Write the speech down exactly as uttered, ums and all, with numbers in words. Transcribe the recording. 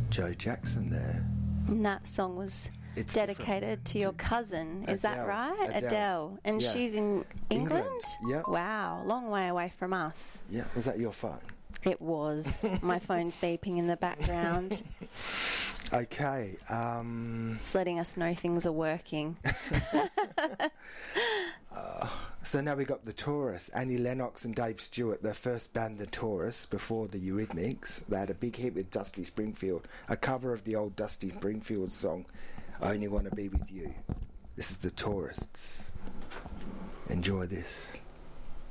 Joe Jackson there. And that song was It's dedicated to your cousin. Is that Adele. right? Adele. Adele. And Yeah. she's in England? England, yeah. Wow, long way away from us. Yeah, was that your phone? It was. My phone's beeping in the background. Okay. Um, It's letting us know things are working. uh, so now we got the Taurus. Annie Lennox and Dave Stewart, their first band, the Taurus, before the Eurythmics. They had a big hit with Dusty Springfield, a cover of the old Dusty Springfield song, I Only Want to Be With You. This is the Taurists. Enjoy this.